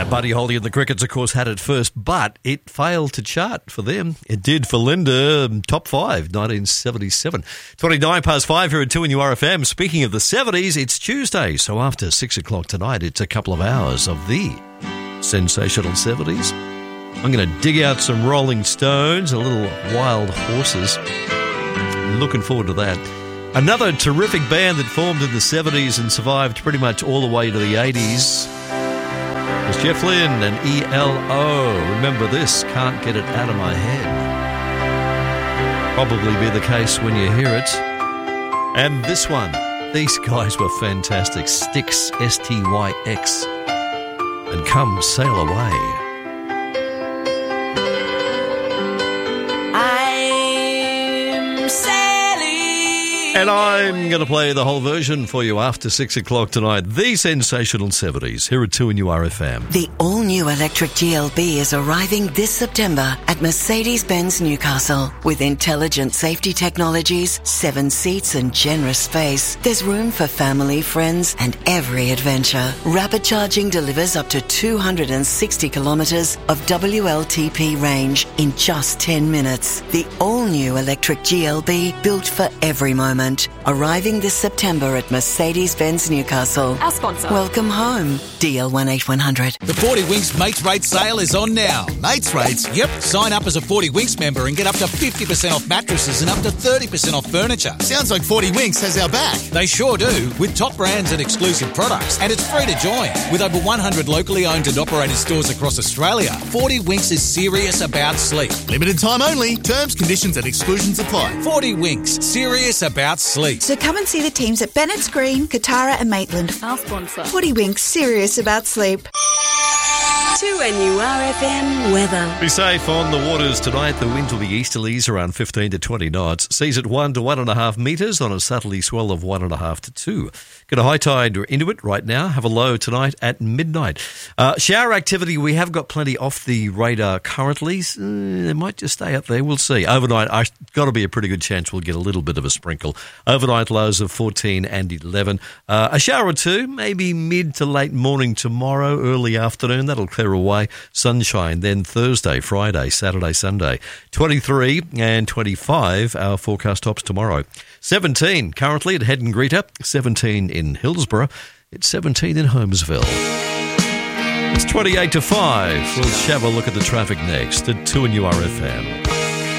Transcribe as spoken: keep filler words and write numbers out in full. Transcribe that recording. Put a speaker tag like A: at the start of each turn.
A: Buddy Holly and the Crickets, of course, had it first, but it failed to chart for them. It did for Linda, top five, nineteen seventy-seven. twenty-nine past five here at two N U R F M. Speaking of the seventies, it's Tuesday, so after six o'clock tonight, it's a couple of hours of the sensational seventies. I'm going to dig out some Rolling Stones, a little Wild Horses. Looking forward to that. Another terrific band that formed in the seventies and survived pretty much all the way to the eighties was Jeff Lynne and E L O. Remember this, Can't Get It Out of My Head. Probably be the case when you hear it. And this one, these guys were fantastic. Styx, S T Y X, and Come Sail Away. And I'm going to play the whole version for you after six o'clock tonight. The sensational seventies here at two N U R F M.
B: The all-new electric G L B is arriving this September at Mercedes-Benz Newcastle. With intelligent safety technologies, seven seats and generous space, there's room for family, friends and every adventure. Rapid charging delivers up to two hundred sixty kilometres of W L T P range in just ten minutes. The all-new electric G L B, built for every moment. Arriving this September at Mercedes-Benz Newcastle.
C: Our sponsor.
B: Welcome home. D L one eight one hundred.
D: The forty Winks Mates Rate sale is on now.
E: Mates Rates?
D: Yep. Sign up as a forty Winks member and get up to fifty percent off mattresses and up to thirty percent off furniture.
E: Sounds like forty Winks has our back.
D: They sure do, with top brands and exclusive products. And it's free to join. With over one hundred locally owned and operated stores across Australia, forty Winks is serious about sleep.
E: Limited time only. Terms, conditions and exclusions apply.
D: forty Winks. Serious about sleep.
F: So come and see the teams at Bennett's Green, Katara and Maitland.
C: Our sponsor.
F: forty Winks, serious about sleep.
G: two N U R F M weather.
A: Be safe on the waters tonight. The winds will be easterlies around fifteen to twenty knots. Seas at one to one and a half metres on a southerly swell of one and a half to two. Got a high tide into it right now. Have a low tonight at midnight. Uh, shower activity, we have got plenty off the radar currently. Uh, it might just stay up there. We'll see. Overnight, I've got to be a pretty good chance we'll get a little bit of a sprinkle. Overnight lows of fourteen and eleven. Uh, a shower or two, maybe mid to late morning tomorrow, early afternoon. That'll clear away. Sunshine then Thursday, Friday, Saturday, Sunday. twenty-three and twenty-five, our forecast tops tomorrow. seventeen currently at Head and Greeter, seventeen in Hillsborough, it's seventeen in Holmesville. It's twenty-eight to five. We'll have a look at the traffic next at two N U R F M.